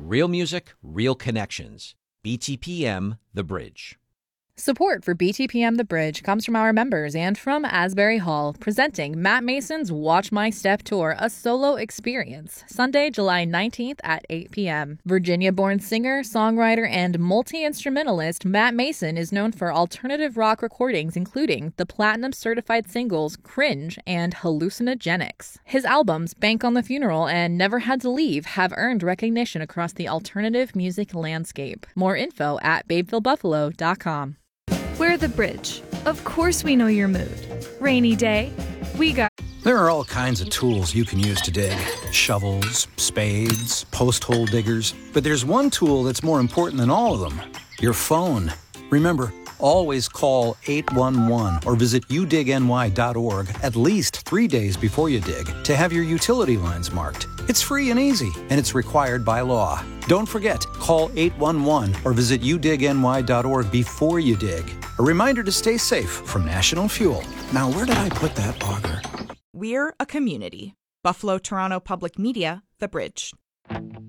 Real music, real connections. BTPM The Bridge. Support for BTPM The Bridge comes from our members and from Asbury Hall, presenting Matt Mason's Watch My Step Tour, a solo experience, Sunday, July 19th at 8 p.m. Virginia-born singer, songwriter, and multi-instrumentalist Matt Mason is known for alternative rock recordings including the platinum-certified singles Cringe and Hallucinogenics. His albums, Bank on the Funeral and Never Had to Leave, have earned recognition across the alternative music landscape. More info at babevillebuffalo.com. We're The Bridge. Of course we know your mood. Rainy day, we got... There are all kinds of tools you can use to dig. Shovels, spades, post hole diggers. But there's one tool that's more important than all of them. Your phone. Remember, always call 811 or visit udigny.org at least 3 days before you dig to have your utility lines marked. It's free and easy, and it's required by law. Don't forget, call 811 or visit udigny.org before you dig. A reminder to stay safe from National Fuel. Now, where did I put that auger? We're a community. Buffalo Toronto Public Media, The Bridge.